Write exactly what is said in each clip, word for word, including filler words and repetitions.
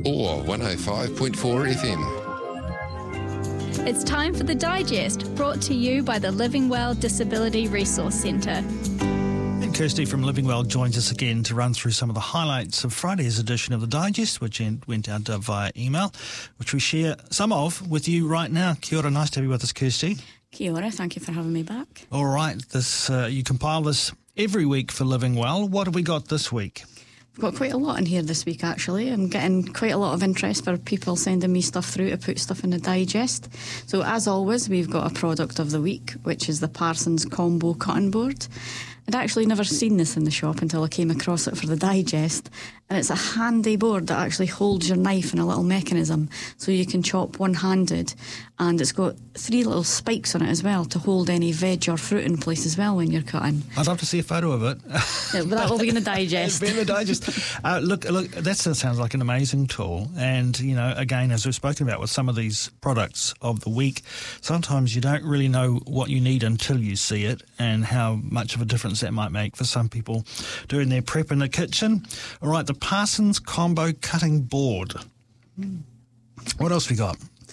or one oh five point four F M. It's time for The Digest, brought to you by the Living Well Disability Resource Centre. And Kirsty from Living Well joins us again to run through some of the highlights of Friday's edition of The Digest, which went out via email, which we share some of with you right now. Kia ora, nice to have you with us, Kirsty. Kia ora, thank you for having me back. All right, this uh, you compile this every week for Living Well. What have we got this week? We've got quite a lot in here this week, actually. I'm getting quite a lot of interest for people sending me stuff through to put stuff in the digest. So, as always, we've got a product of the week, which is the Parsons Combo Cutting Board. I'd actually never seen this in the shop until I came across it for the digest. And it's a handy board that actually holds your knife in a little mechanism so you can chop one-handed. And it's got three little spikes on it as well to hold any veg or fruit in place as well when you're cutting. I'd love to see a photo of it. Yeah, but that will be in the digest. It'll be in the digest. Uh, look, look, that sounds like an amazing tool. And, you know, again, as we've spoken about with some of these products of the week, sometimes you don't really know what you need until you see it and how much of a difference that might make for some people doing their prep in the kitchen. All right, the Parsons Combo Cutting Board. Mm. What else we got?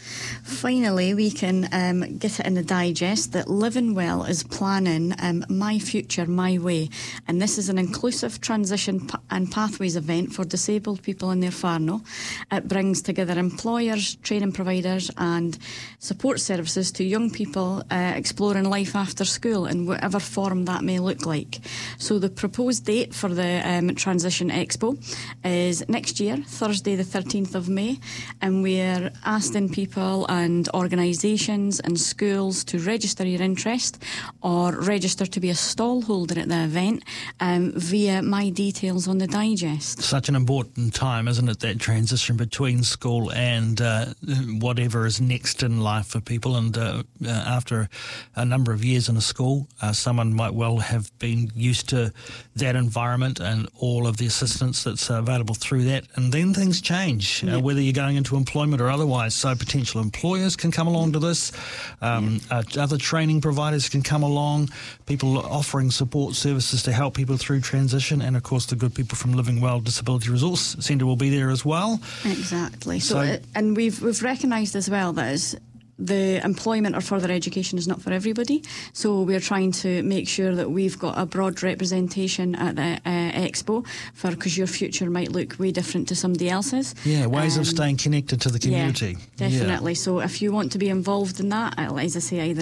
Finally, we can um, get it in the digest that Living Well is planning um, My Future, My Way. And this is an inclusive transition p- and pathways event for disabled people in their whānau. It brings together employers, training providers and support services to young people uh, exploring life after school in whatever form that may look like. So the proposed date for the um, Transition Expo is next year, Thursday the thirteenth of May, and we're asking people and organisations and schools to register your interest or register to be a stall holder at the event um, via my details on the digest. Such an important time, isn't it, that transition between school and uh, whatever is next in life for people. And uh, uh, after a number of years in a school, uh, someone might well have been used to that environment and all of the assistance that's uh, available through that. And then things change, yep. uh, whether you're going into employment or otherwise. So potential employers can come along to this, um, yeah. uh, other training providers can come along, people offering support services to help people through transition, and of course the good people from Living Well Disability Resource Centre will be there as well. Exactly. So, so it, and we've we've recognised as well that as the employment or further education is not for everybody, so we're trying to make sure that we've got a broad representation at the uh, expo, for because your future might look way different to somebody else's. Yeah, ways um, of staying connected to the community. Yeah, definitely. Yeah. So if you want to be involved in that, as I say, either